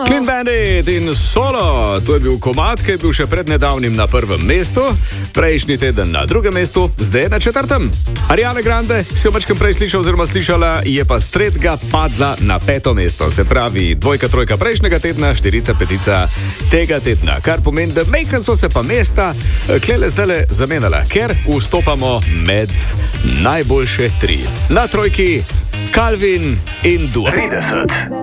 Clean Bandit in Solo, to je bil komad, ki je bil še pred nedavnim na prvem mestu, prejšnji teden na drugem mestu, zdaj na četrtem. Ariana Grande, si jo večkrat prej slišal oziroma slišala, je pa s tretjega padla na peto mesto. Se pravi, dvojka, trojka prejšnjega tedna, štirica, petica tega tedna. Kar pomeni, da mejkan so se pa mesta klele zdajle zamenjala, ker vstopamo med najboljše tri. Na trojki Calvin in Dua. 30.